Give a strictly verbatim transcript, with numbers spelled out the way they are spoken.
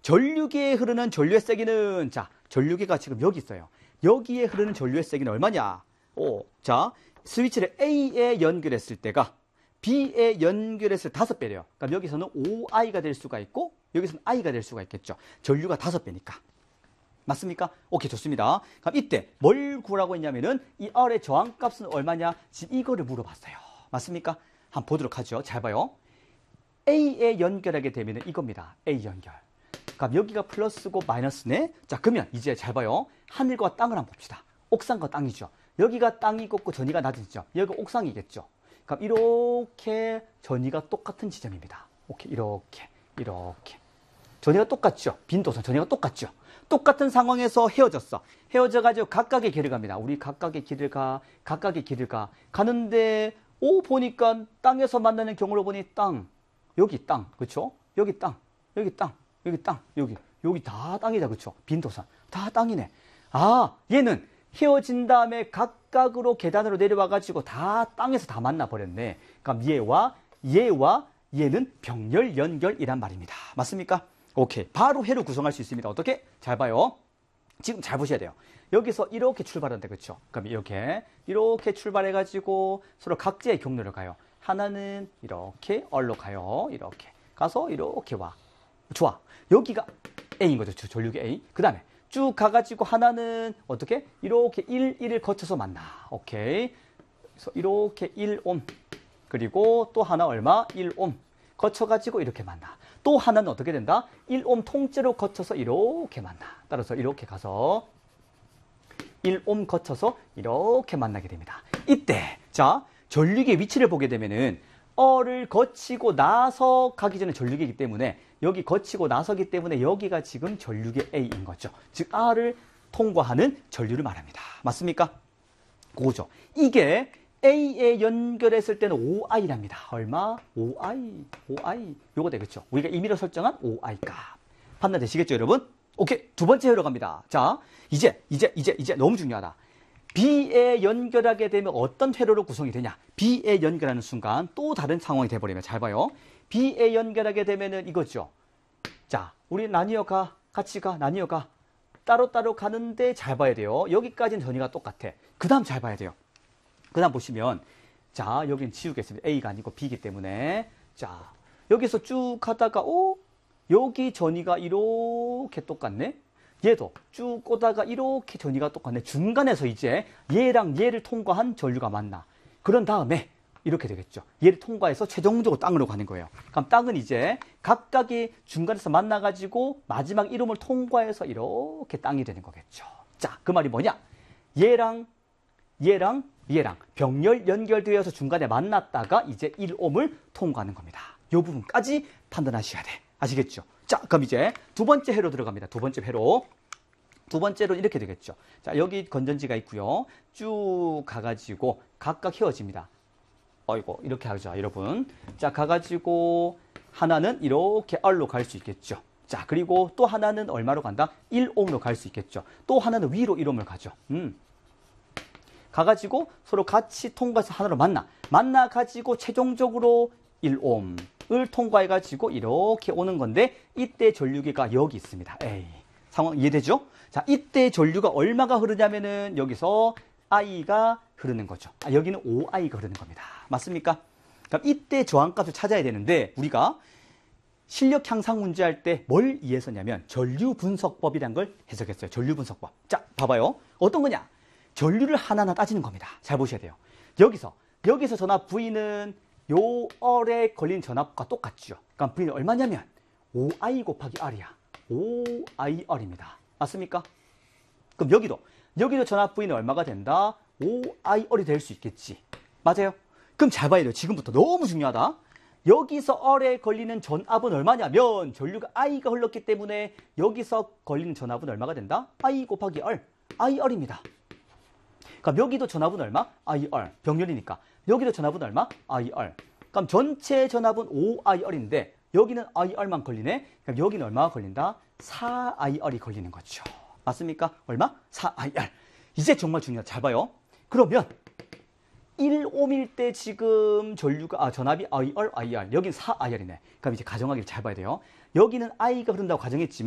전류계에 흐르는 전류의 세기는, 자, 전류계가 지금 여기 있어요. 여기에 흐르는 전류의 세기는 얼마냐? 오, 자, 스위치를 A에 연결했을 때가 B에 연결했을 때 다섯 배래요. 그럼 여기서는 오 아이가 될 수가 있고, 여기서는 I가 될 수가 있겠죠. 전류가 다섯 배니까. 맞습니까? 오케이, 좋습니다. 그럼 이때 뭘 구하라고 했냐면은 이 R의 저항값은 얼마냐? 지금 이거를 물어봤어요. 맞습니까? 한번 보도록 하죠. 잘 봐요. A에 연결하게 되면 이겁니다. A 연결. 그럼 여기가 플러스고 마이너스네. 자, 그러면 이제 잘 봐요. 하늘과 땅을 한번 봅시다. 옥상과 땅이죠. 여기가 땅이고 전위가 낮으죠. 여기가 옥상이겠죠. 그럼 이렇게 전위가 똑같은 지점입니다. 오케이, 이렇게, 이렇게. 전위가 똑같죠. 빈도선 전위가 똑같죠. 똑같은 상황에서 헤어졌어. 헤어져가지고 각각의 길을 갑니다. 우리 각각의 길을 가, 각각의 길을 가. 가는데, 오, 보니까 땅에서 만나는 경우로 보니 땅. 여기 땅. 그쵸? 여기 땅. 여기 땅. 여기 땅. 여기. 여기 다 땅이다. 그쵸? 빈도선. 다 땅이네. 아, 얘는 헤어진 다음에 각각으로 계단으로 내려와가지고 다 땅에서 다 만나버렸네. 그럼 얘와, 얘와 얘는 병렬 연결이란 말입니다. 맞습니까? 오케이. 바로 해로 구성할 수 있습니다. 어떻게? 잘 봐요. 지금 잘 보셔야 돼요. 여기서 이렇게 출발한다. 그렇죠? 그럼 이렇게 이렇게 출발해가지고 서로 각자의 경로를 가요. 하나는 이렇게 얼로 가요. 이렇게 가서 이렇게 와. 좋아. 여기가 A인 거죠. 전류계 A. 그 다음에 쭉 가가지고 하나는 어떻게? 이렇게 일, 일을 거쳐서 만나. 오케이. 그래서 이렇게 일 옴. 그리고 또 하나 얼마? 일 옴. 거쳐가지고 이렇게 만나. 또 하나는 어떻게 된다? 일 옴 통째로 거쳐서 이렇게 만나. 따라서 이렇게 가서 일 옴 거쳐서 이렇게 만나게 됩니다. 이때 자, 전류계 위치를 보게 되면은 어를 거치고 나서 가기 전에 전류계이기 때문에 여기 거치고 나서기 때문에 여기가 지금 전류계 A인 거죠. 즉 R을 통과하는 전류를 말합니다. 맞습니까? 그거죠. 이게 A에 연결했을 때는 오 아이랍니다. 얼마? 오 아이. 오 아이. 요거 되겠죠. 우리가 임의로 설정한 오 아이 값. 판단되시겠죠, 여러분? 오케이. 두 번째 회로 갑니다. 자, 이제, 이제, 이제, 이제 너무 중요하다. B에 연결하게 되면 어떤 회로로 구성이 되냐? B에 연결하는 순간 또 다른 상황이 돼버리면 잘 봐요. B에 연결하게 되면은 이거죠. 자, 우리 나뉘어 가. 같이 가. 나뉘어 가. 따로따로 가는데 잘 봐야 돼요. 여기까지는 전위가 똑같아. 그 다음 잘 봐야 돼요. 그 다음 보시면, 자, 여긴 지우겠습니다. A가 아니고 B이기 때문에. 자, 여기서 쭉 가다가, 오, 여기 전위가 이렇게 똑같네? 얘도 쭉 오다가 이렇게 전위가 똑같네. 중간에서 이제 얘랑 얘를 통과한 전류가 만나. 그런 다음에 이렇게 되겠죠. 얘를 통과해서 최종적으로 땅으로 가는 거예요. 그럼 땅은 이제 각각이 중간에서 만나가지고 마지막 이름을 통과해서 이렇게 땅이 되는 거겠죠. 자, 그 말이 뭐냐? 얘랑 얘랑 얘랑 병렬 연결되어서 중간에 만났다가 이제 일 옴을 통과하는 겁니다. 이 부분까지 판단하셔야 돼. 아시겠죠? 자, 그럼 이제 두 번째 회로 들어갑니다. 두 번째 회로. 두 번째로 이렇게 되겠죠. 자, 여기 건전지가 있고요. 쭉 가가지고 각각 헤어집니다. 어이고, 이렇게 하죠, 여러분. 자, 가가지고 하나는 이렇게 R로 갈 수 있겠죠. 자, 그리고 또 하나는 얼마로 간다? 일 옴으로 갈 수 있겠죠. 또 하나는 위로 일 옴을 가죠. 음. 가가지고 서로 같이 통과해서 하나로 만나. 만나가지고 최종적으로 일 옴을 통과해가지고 이렇게 오는 건데 이때 전류계가 여기 있습니다. 에이, 상황 이해되죠? 자, 이때 전류가 얼마가 흐르냐면은 여기서 I가 흐르는 거죠. 아, 여기는 오 아이가 흐르는 겁니다. 맞습니까? 그럼 이때 저항값을 찾아야 되는데 우리가 실력 향상 문제 할 때 뭘 이해했었냐면 전류 분석법이란 걸 해석했어요. 전류 분석법. 자, 봐봐요. 어떤 거냐? 전류를 하나하나 따지는 겁니다. 잘 보셔야 돼요. 여기서 여기서 전압 V는 요 R에 걸린 전압과 똑같죠. 그럼 V는 얼마냐면 오 아이 곱하기 R이야. 오 아이 R입니다. 맞습니까? 그럼 여기도 여기도 전압 V는 얼마가 된다? 오 아이 R이 될 수 있겠지. 맞아요? 그럼 잘 봐야 돼요. 지금부터 너무 중요하다. 여기서 R에 걸리는 전압은 얼마냐면 전류가 I가 흘렀기 때문에 여기서 걸리는 전압은 얼마가 된다? I 곱하기 R. 아이 R입니다. 그럼 여기도 전압은 얼마? 아이 알. 병렬이니까. 여기도 전압은 얼마? 아이 알. 그럼 전체 전압은 오 아이 알인데 여기는 아이 알만 걸리네. 그럼 여기는 얼마가 걸린다? 사 아이 알이 걸리는 거죠. 맞습니까? 얼마? 사 아이 알. 이제 정말 중요하다. 잘 봐요. 그러면 일 옴일 때 지금 전류가 아 전압이 아이 알, 아이 알. 여긴 사 아이 알이네. 그럼 이제 가정하기를 잘 봐야 돼요. 여기는 I가 흐른다고 가정했지만